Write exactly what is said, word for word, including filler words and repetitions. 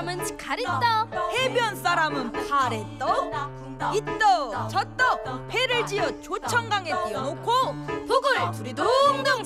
사람은 가래떡, 해변 사람은 파래떡. 이떡 저떡 배를 지어 조청강에 띄워놓고 북을 두리둥둥